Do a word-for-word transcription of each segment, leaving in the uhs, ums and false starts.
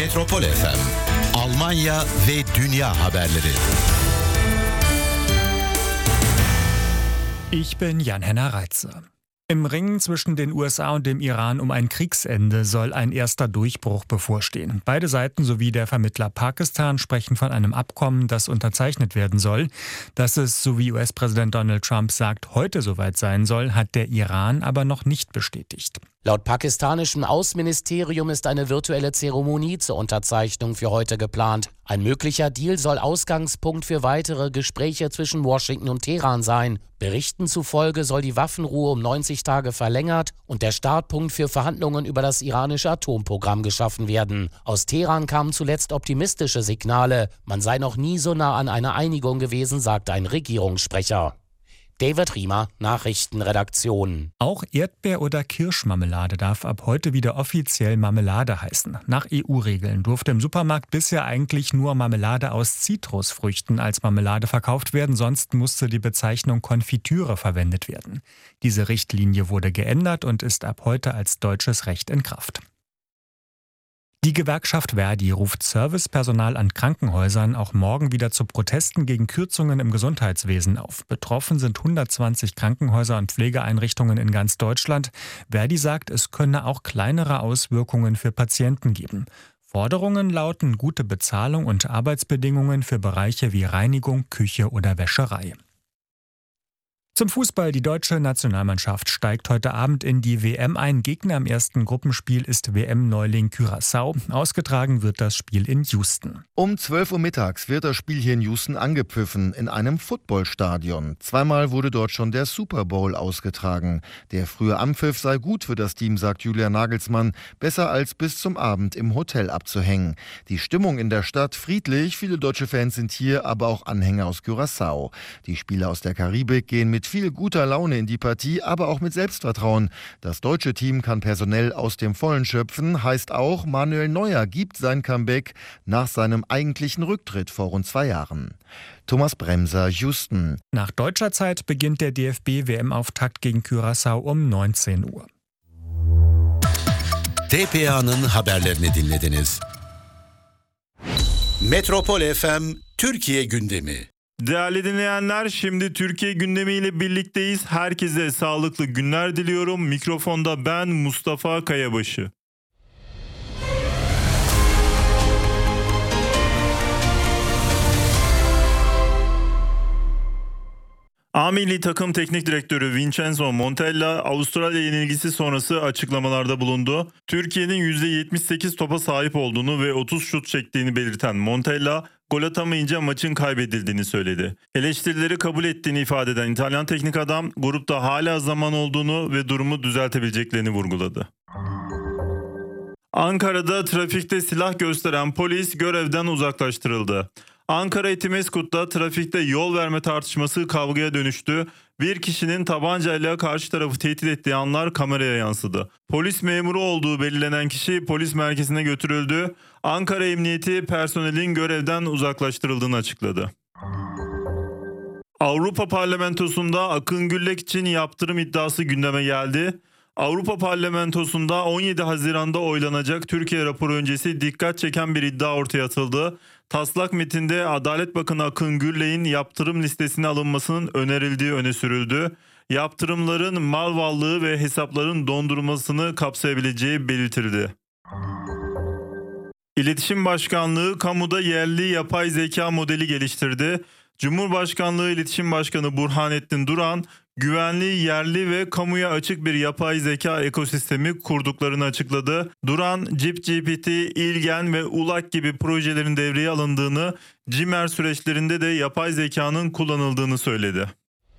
Metropol F M, Almanya ve dünya haberleri. Ich bin Jan-Henner Reitze. Im Ringen zwischen den U S A und dem Iran um ein Kriegsende soll ein erster Durchbruch bevorstehen. Beide Seiten sowie der Vermittler Pakistan sprechen von einem Abkommen, das unterzeichnet werden soll. Dass es, so wie U S-Präsident Donald Trump sagt, heute soweit sein soll, hat der Iran aber noch nicht bestätigt. Laut pakistanischem Außenministerium ist eine virtuelle Zeremonie zur Unterzeichnung für heute geplant. Ein möglicher Deal soll Ausgangspunkt für weitere Gespräche zwischen Washington und Teheran sein. Berichten zufolge soll die Waffenruhe um neunzig Tage verlängert und der Startpunkt für Verhandlungen über das iranische Atomprogramm geschaffen werden. Aus Teheran kamen zuletzt optimistische Signale. Man sei noch nie so nah an einer Einigung gewesen, sagte ein Regierungssprecher. David Riemer, Nachrichtenredaktion. Auch Erdbeer- oder Kirschmarmelade darf ab heute wieder offiziell Marmelade heißen. Nach E U-Regeln durfte im Supermarkt bisher eigentlich nur Marmelade aus Zitrusfrüchten als Marmelade verkauft werden, sonst musste die Bezeichnung Konfitüre verwendet werden. Diese Richtlinie wurde geändert und ist ab heute als deutsches Recht in Kraft. Die Gewerkschaft Verdi ruft Servicepersonal an Krankenhäusern auch morgen wieder zu Protesten gegen Kürzungen im Gesundheitswesen auf. Betroffen sind hundertzwanzig Krankenhäuser und Pflegeeinrichtungen in ganz Deutschland. Verdi sagt, es könne auch kleinere Auswirkungen für Patienten geben. Forderungen lauten gute Bezahlung und Arbeitsbedingungen für Bereiche wie Reinigung, Küche oder Wäscherei. Zum Fußball. Die deutsche Nationalmannschaft steigt heute Abend in die W M ein. Gegner im ersten Gruppenspiel ist W M-Neuling Curaçao. Ausgetragen wird das Spiel in Houston. Um zwölf Uhr mittags wird das Spiel hier in Houston angepfiffen, in einem Footballstadion. Zweimal wurde dort schon der Super Bowl ausgetragen. Der frühe Anpfiff sei gut für das Team, sagt Julian Nagelsmann. Besser als bis zum Abend im Hotel abzuhängen. Die Stimmung in der Stadt friedlich. Viele deutsche Fans sind hier, aber auch Anhänger aus Curaçao. Die Spieler aus der Karibik gehen mit viel guter Laune in die Partie, aber auch mit Selbstvertrauen. Das deutsche Team kann personell aus dem Vollen schöpfen, heißt auch, Manuel Neuer gibt sein Comeback nach seinem eigentlichen Rücktritt vor rund zwei Jahren. Thomas Bremser, Houston. Nach deutscher Zeit beginnt der D F B-W M-Auftakt gegen Curaçao um neunzehn Uhr. T P A'nın haberlerini dinlediniz. Metropol F M Türkiye gündemi. Değerli dinleyenler, şimdi Türkiye gündemiyle birlikteyiz. Herkese sağlıklı günler diliyorum. Mikrofonda ben Mustafa Kayabaşı. A Milli Takım Teknik Direktörü Vincenzo Montella, Avustralya yenilgisi sonrası açıklamalarda bulundu. Türkiye'nin yüzde yetmiş sekiz topa sahip olduğunu ve otuz şut çektiğini belirten Montella, gol atamayınca maçın kaybedildiğini söyledi. Eleştirileri kabul ettiğini ifade eden İtalyan teknik adam, grupta hala zaman olduğunu ve durumu düzeltebileceklerini vurguladı. Ankara'da trafikte silah gösteren polis görevden uzaklaştırıldı. Ankara Etimeskut'ta trafikte yol verme tartışması kavgaya dönüştü. Bir kişinin tabancayla karşı tarafı tehdit ettiği anlar kameraya yansıdı. Polis memuru olduğu belirlenen kişi polis merkezine götürüldü. Ankara Emniyeti personelin görevden uzaklaştırıldığını açıkladı. Avrupa Parlamentosu'nda Akın Güllek için yaptırım iddiası gündeme geldi. Avrupa Parlamentosu'nda on yedi Haziran'da oylanacak Türkiye raporu öncesi dikkat çeken bir iddia ortaya atıldı. Taslak metinde Adalet Bakanı Akın Güllek'in yaptırım listesine alınmasının önerildiği öne sürüldü. Yaptırımların mal varlığı ve hesapların dondurulmasını kapsayabileceği belirtildi. İletişim Başkanlığı kamuda yerli yapay zeka modeli geliştirdi. Cumhurbaşkanlığı İletişim Başkanı Burhanettin Duran, güvenli, yerli ve kamuya açık bir yapay zeka ekosistemi kurduklarını açıkladı. Duran, ChatGPT, İlgen ve Ulak gibi projelerin devreye alındığını, CİMER süreçlerinde de yapay zekanın kullanıldığını söyledi.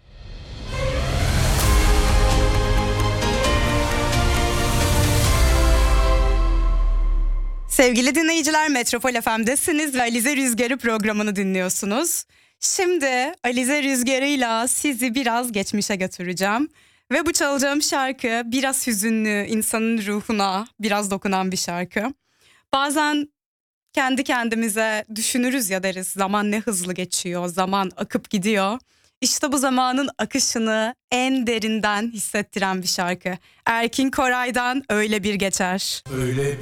Sevgili dinleyiciler, Metropol F M'desiniz ve Alize Rüzgarı programını dinliyorsunuz. Şimdi Alize Rüzgarı'yla sizi biraz geçmişe götüreceğim. Ve bu çalacağım şarkı biraz hüzünlü, insanın ruhuna biraz dokunan bir şarkı. Bazen kendi kendimize düşünürüz ya, deriz zaman ne hızlı geçiyor, zaman akıp gidiyor. İşte bu zamanın akışını en derinden hissettiren bir şarkı. Erkin Koray'dan Öyle Bir Geçer. Öyle